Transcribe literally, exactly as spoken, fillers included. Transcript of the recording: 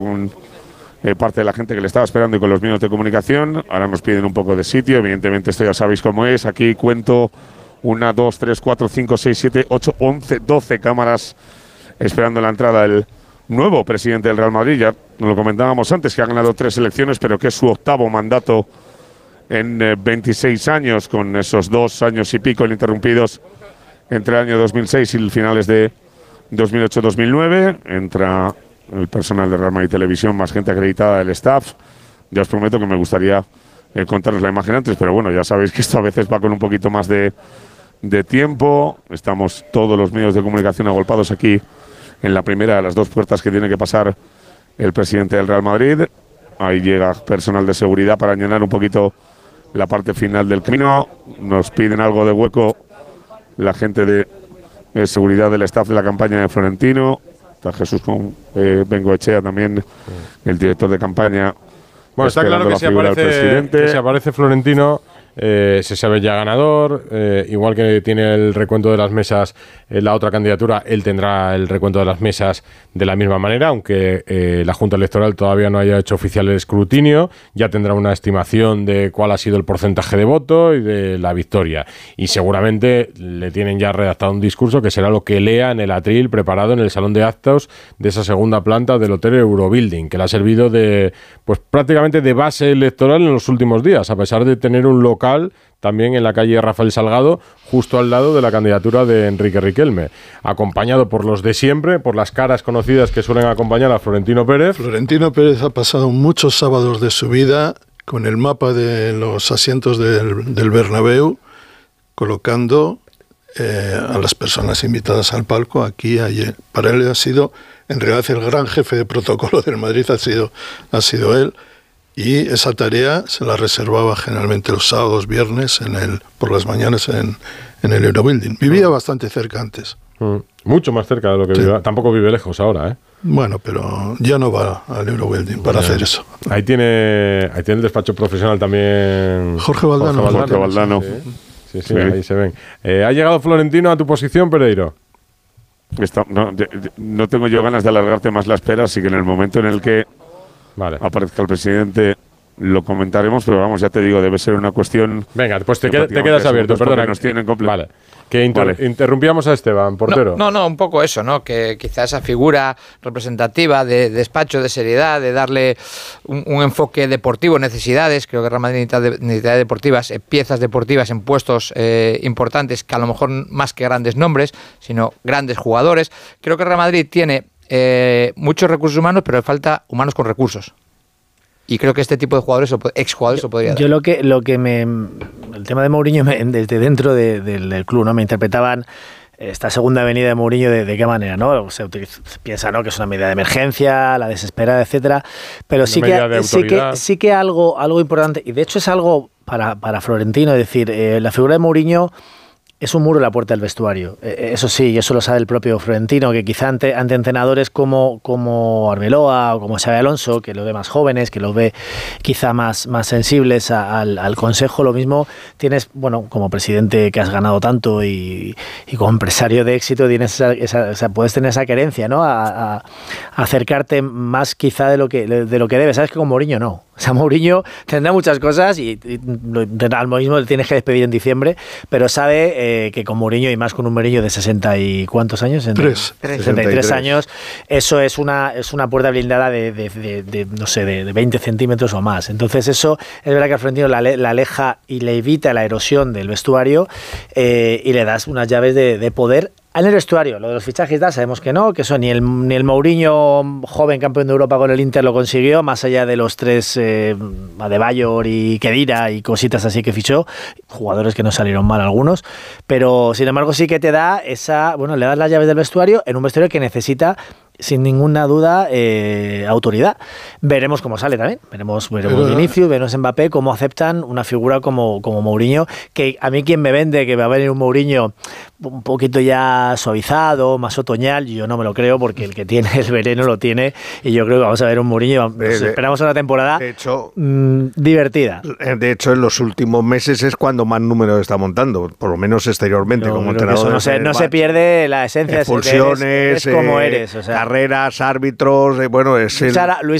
con eh, parte de la gente que le estaba esperando y con los medios de comunicación. Ahora nos piden un poco de sitio, evidentemente esto ya sabéis cómo es. Aquí cuento una, dos, tres, cuatro, cinco, seis, siete, ocho, once, doce cámaras esperando la entrada del nuevo presidente del Real Madrid. Ya lo comentábamos antes, que ha ganado tres elecciones, pero que es su octavo mandato en eh, veintiséis años, con esos dos años y pico ininterrumpidos entre el año dos mil seis y los finales de dos mil ocho dos mil nueve. Entra el personal de Real Madrid Televisión, más gente acreditada del staff. Ya os prometo que me gustaría eh, contaros la imagen antes, pero bueno, ya sabéis que esto a veces va con un poquito más de, de tiempo. Estamos todos los medios de comunicación agolpados aquí en la primera de las dos puertas que tiene que pasar el presidente del Real Madrid. Ahí llega personal de seguridad para llenar un poquito la parte final del camino. Nos piden algo de hueco la gente de, de seguridad del staff de la campaña de Florentino. Está Jesús con eh, Bengoechea también, el director de campaña. Bueno, está claro que si, aparece, que si aparece Florentino, eh, se sabe ya ganador, eh, igual que tiene el recuento de las mesas eh, la otra candidatura, él tendrá el recuento de las mesas de la misma manera, aunque eh, la Junta Electoral todavía no haya hecho oficial el escrutinio, ya tendrá una estimación de cuál ha sido el porcentaje de voto y de la victoria, y seguramente le tienen ya redactado un discurso que será lo que lea en el atril preparado en el salón de actos de esa segunda planta del Hotel Eurobuilding, que le ha servido de, pues prácticamente de base electoral en los últimos días, a pesar de tener un local también en la calle Rafael Salgado, justo al lado de la candidatura de Enrique Riquelme, acompañado por los de siempre, por las caras conocidas que suelen acompañar a Florentino Pérez. Florentino Pérez ha pasado muchos sábados de su vida con el mapa de los asientos del, del Bernabéu, colocando eh, a las personas invitadas al palco aquí y ayer. Para él ha sido, en realidad, el gran jefe de protocolo del Madrid ha sido, ha sido él. Y esa tarea se la reservaba generalmente los sábados, viernes, en el, por las mañanas en, en el Eurobuilding. Vivía bastante cerca antes. Mm, mucho más cerca de lo que sí. vive. Tampoco vive lejos ahora, ¿eh? Bueno, pero ya no va al Eurobuilding para bueno, hacer eso. Ahí tiene, ahí tiene el despacho profesional también. Jorge Valdano. Jorge Valdano. Jorge Valdano. Sí, sí, sí, sí, ahí se ven. Eh, ¿Ha llegado Florentino a tu posición, Pereiro? Está, no, de, de, no tengo yo ganas de alargarte más la espera, así que en el momento en el que Vale. aparezca el presidente lo comentaremos, pero vamos, ya te digo, debe ser una cuestión. Venga, pues te, qued, te quedas abierto, perdona. Nos tienen comple- vale. Que inter- vale. interrumpíamos a Esteban, portero. No, no, no, un poco eso, ¿no? Que quizá esa figura representativa de, de despacho, de seriedad, de darle un, un enfoque deportivo, necesidades, creo que Real Madrid necesita de, necesidades deportivas, eh, piezas deportivas en puestos eh, importantes, que a lo mejor más que grandes nombres, sino grandes jugadores. Creo que Real Madrid tiene eh, muchos recursos humanos, pero le falta humanos con recursos. Y creo que este tipo de jugadores, exjugadores, yo, lo podría dar. Yo lo que, lo que me... El tema de Mourinho, me, desde dentro de, de, del club, ¿no? Me interpretaban esta segunda venida de Mourinho de, de qué manera, ¿no? Se, utiliza, se piensa, ¿no?, que es una medida de emergencia, la desesperada, etcétera. Pero sí que, de sí que sí que algo, algo importante, y de hecho es algo para, para Florentino, es decir, eh, la figura de Mourinho es un muro en la puerta del vestuario. Eh, eso sí, y eso lo sabe el propio Florentino, que quizá ante, ante entrenadores como, como Arbeloa o como Xabi Alonso, que lo ve más jóvenes, que lo ve quizá más, más sensibles a, al, al consejo, lo mismo tienes, bueno, como presidente que has ganado tanto y, y como empresario de éxito, tienes esa, esa, o sea, puedes tener esa querencia, ¿no? A, a, a acercarte más quizá de lo que, de lo que debes. Sabes que con Mourinho no. O sea, Mourinho tendrá muchas cosas y, y al mismo le tienes que despedir en diciembre, pero sabe eh, que con Mourinho, y más con un Mourinho de sesenta y cuántos años, Tres. sesenta y tres años, eso es una es una puerta blindada de, de, de, de no sé, de, de veinte centímetros o más. Entonces eso es verdad que al Florentino la, la aleja y le evita la erosión del vestuario eh, y le das unas llaves de, de poder. En el vestuario, lo de los fichajes da, sabemos que no, que eso ni el, ni el Mourinho, joven campeón de Europa con el Inter, lo consiguió, más allá de los tres, eh, Adebayor y Khedira y cositas así que fichó, jugadores que no salieron mal algunos, pero sin embargo sí que te da esa, bueno, le das las llaves del vestuario en un vestuario que necesita sin ninguna duda eh, autoridad. Veremos cómo sale también, veremos, veremos Vinicius, veremos Mbappé, cómo aceptan una figura como, como Mourinho, que a mí quien me vende que va a venir un Mourinho un poquito ya suavizado, más otoñal, yo no me lo creo, porque el que tiene el veneno lo tiene, y yo creo que vamos a ver un Mourinho, de, esperamos una temporada de hecho, mmm, divertida. De hecho, en los últimos meses es cuando más números está montando, por lo menos exteriormente, pero, como entrenador. No, se, no se pierde la esencia, expulsiones, eres, eres como eres, o sea, barreras, árbitros, eh, bueno, es Luis, el... Ara, Luis